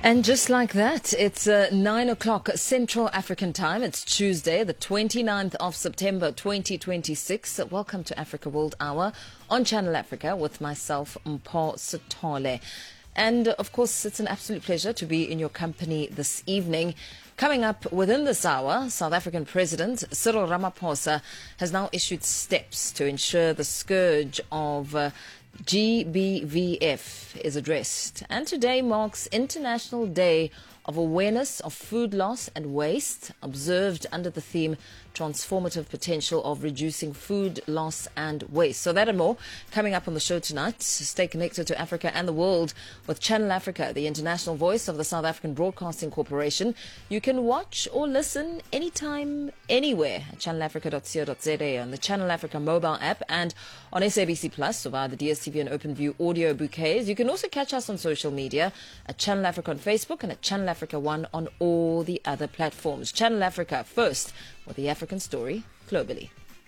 And just like that, it's 9 o'clock Central African time. It's Tuesday, the 29th of September 2026. Welcome to Africa World Hour on Channel Africa with myself, Mpho Sithole. And of course, it's an absolute pleasure to be in your company this evening. Coming up within this hour, South African President Cyril Ramaphosa has now issued steps to ensure the scourge of GBVF is addressed. And today marks International Day of Awareness of Food Loss and Waste, observed under the theme Transformative Potential of Reducing Food Loss and Waste. So that and more coming up on the show tonight. Stay connected to Africa and the world with Channel Africa, the international voice of the South African Broadcasting Corporation. You can watch or listen anytime, anywhere at channelafrica.co.za, on the Channel Africa mobile app, and on SABC Plus, so via the DSTV and OpenView audio bouquets. You can also catch us on social media at Channel Africa on Facebook and at Channel Africa One on all the other platforms. Channel Africa first, with the African story globally.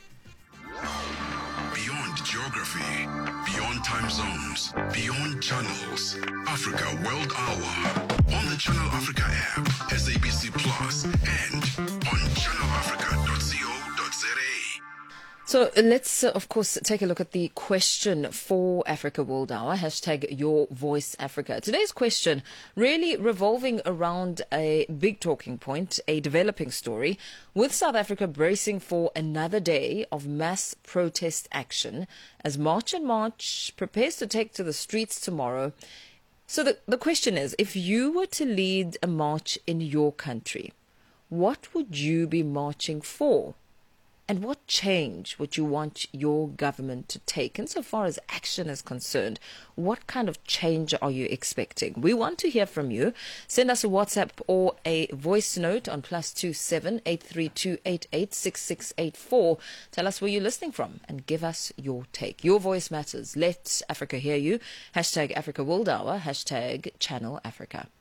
Beyond geography, beyond time zones, beyond channels. Africa World Hour on the Channel Africa app, SABC Plus, and on channelafrica.co.za. So let's, of course, take a look at the question for Africa World Hour, hashtag Your Voice Africa. Today's question really revolving around a big talking point, a developing story, with South Africa bracing for another day of mass protest action as March and March prepares to take to the streets tomorrow. So the question is, if you were to lead a march in your country, what would you be marching for? And what change would you want your government to take insofar as action is concerned? What kind of change are you expecting? We want to hear from you. Send us a WhatsApp or a voice note on +27 832 886684. Tell us where you're listening from and give us your take. Your voice matters. Let Africa hear you. Hashtag Africa World Hour. Hashtag Channel Africa.